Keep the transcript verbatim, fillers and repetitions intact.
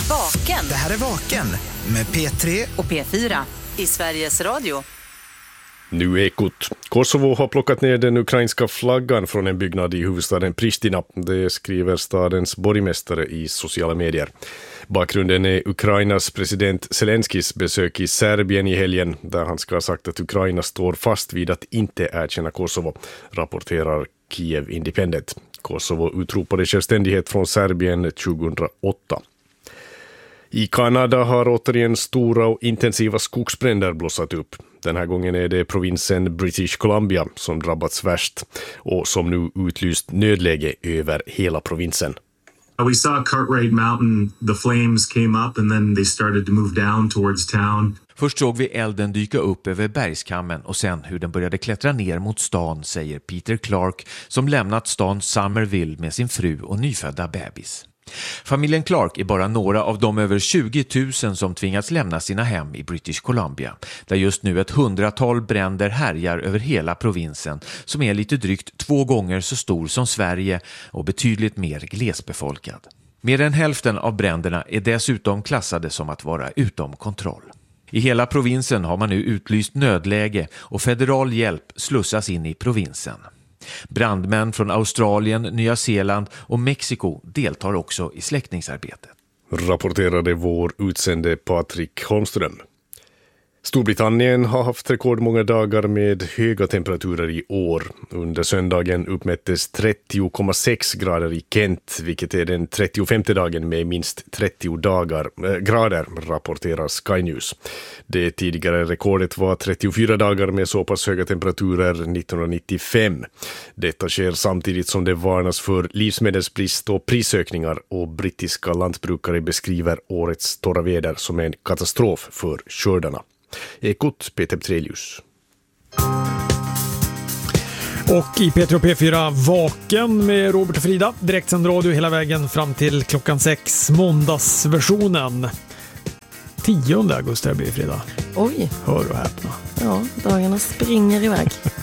Vaken. Det här är Vaken med P tre och P fyra i Sveriges Radio. Nu Ekot. Kosovo har plockat ner den ukrainska flaggan från en byggnad i huvudstaden Pristina. Det skriver stadens borgmästare i sociala medier. Bakgrunden är Ukrainas president Zelenskis besök i Serbien i helgen, där han ska ha sagt att Ukraina står fast vid att inte erkänna Kosovo, rapporterar Kiev Independent. Kosovo utropade självständighet från Serbien tjugohundraåtta. I Kanada har återigen stora och intensiva skogsbränder blossat upp. Den här gången är det provinsen British Columbia som drabbats värst och som nu utlyst nödläge över hela provinsen. We saw Cartwright Mountain, the flames came up and then they started to move down towards town. Först såg vi elden dyka upp över bergskammen och sen hur den började klättra ner mot stan, säger Peter Clark som lämnat stan Somerville med sin fru och nyfödda bebis. Familjen Clark är bara några av de över tjugo tusen som tvingats lämna sina hem i British Columbia, där just nu ett hundratal bränder härjar över hela provinsen som är lite drygt två gånger så stor som Sverige och betydligt mer glesbefolkad. Mer än hälften av bränderna är dessutom klassade som att vara utom kontroll. I hela provinsen har man nu utlyst nödläge och federal hjälp slussas in i provinsen. Brandmän från Australien, Nya Zeeland och Mexiko deltar också i släckningsarbetet. Rapporterade vår utsände Patrik Holmström. Storbritannien har haft rekordmånga dagar med höga temperaturer i år. Under söndagen uppmättes trettio komma sex grader i Kent, vilket är den trettiofemte dagen med minst trettio dagar, äh, grader, rapporterar Sky News. Det tidigare rekordet var trettiofyra dagar med så pass höga temperaturer nittonhundranittiofem. Detta sker samtidigt som det varnas för livsmedelsbrist och prisökningar, och brittiska lantbrukare beskriver årets torra väder som en katastrof för skördarna. Ekot, Peter Trelius. Och i P tre och P fyra Vaken med Robert och Frida. Direktsänd radio hela vägen fram till klockan sex. Måndagsversionen. tionde augusti blir Frida. Oj. Hör och häpna. Ja, dagarna springer iväg.